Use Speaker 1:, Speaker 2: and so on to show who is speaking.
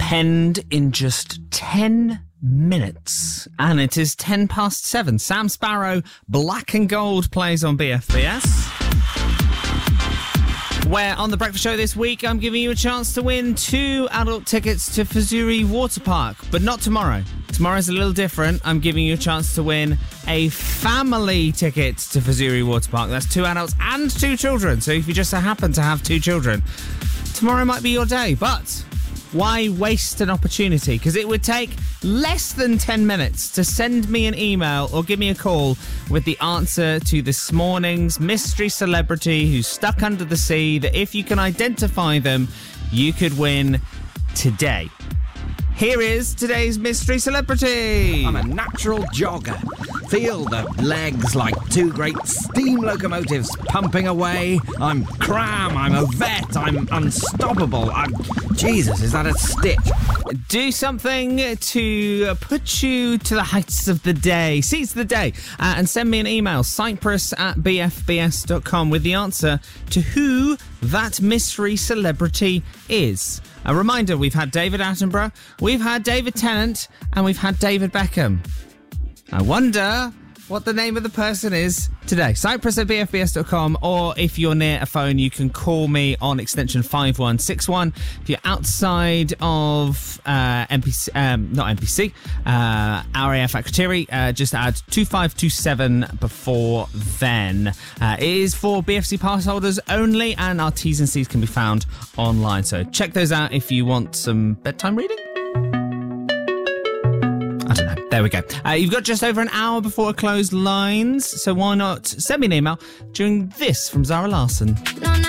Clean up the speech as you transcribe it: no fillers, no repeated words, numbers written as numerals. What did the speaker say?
Speaker 1: penned in just 10 minutes. And it is 7:10. Sam Sparro, Black and Gold, plays on BFBS. Where on The Breakfast Show this week, I'm giving you a chance to win 2 adult tickets to Fazuri Water Park, but not tomorrow. Tomorrow's a little different. I'm giving you a chance to win a family ticket to Fazuri Water Park. That's 2 adults and 2 children. So if you just so happen to have 2 children, tomorrow might be your day. But why waste an opportunity? Because it would take less than 10 minutes to send me an email or give me a call with the answer to this morning's mystery celebrity who's stuck under the sea, that if you can identify them, you could win today. Here is today's mystery celebrity.
Speaker 2: I'm a natural jogger. Feel the legs like 2 great steam locomotives pumping away. I'm Cram, I'm Ovette, I'm unstoppable. Jesus, is that a stitch?
Speaker 1: Do something to put you to the heights of the day. Seize the day. And send me an email, cyprus@bfbs.com, with the answer to who that mystery celebrity is. A reminder, we've had David Attenborough, we've had David Tennant, and we've had David Beckham. I wonder what the name of the person is today. Cyprus@bfbs.com, or if you're near a phone, you can call me on extension 5161. If you're outside of RAF Akrotiri, just add 2527 before then. It is for BFC pass holders only, and our T's and C's can be found online. So check those out if you want some bedtime reading. I don't know. There we go. You've got just over an hour before closed lines, so why not send me an email during this from Zara Larsson.